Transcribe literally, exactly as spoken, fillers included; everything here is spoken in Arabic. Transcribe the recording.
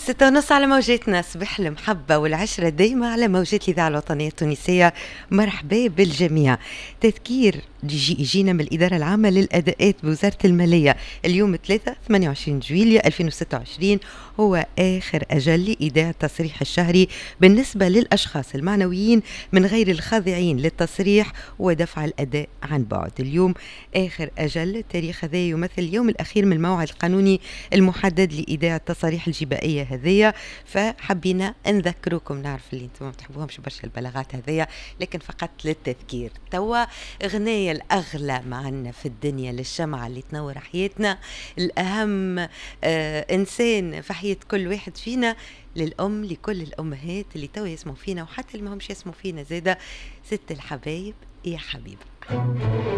ستة ونص على موجاتنا، صباح المحبة والعشرة دايما على موجات الإذاعة الوطنية التونسية. مرحبا بالجميع. تذكير يجي يجينا من الإدارة العامة للأداءات بوزارة المالية. اليوم ثلاثة ثمانية وعشرين جويلية ألفين وستة وعشرين هو آخر أجل لإيداع التصريح الشهري بالنسبة للأشخاص المعنويين من غير الخاضعين للتصريح ودفع الأداء عن بعد. اليوم آخر أجل. التاريخ هذا يمثل اليوم الأخير من الموعد القانوني المحدد لإيداع التصاريح الجبائية هذية، فحبينا نذكروكم. نعرف اللي انتم ما تحبوهمش برشا البلاغات هذية، لكن فقط للتذكير. توا غناية الأغلى معنا في الدنيا للشمعة اللي تنور حياتنا، الأهم آه إنسان في حياة كل واحد فينا، للأم، لكل الأمهات اللي توا يسمعوا فينا وحتى اللي ما همش يسمعوا فينا زادة. ست الحبايب يا حبيبة.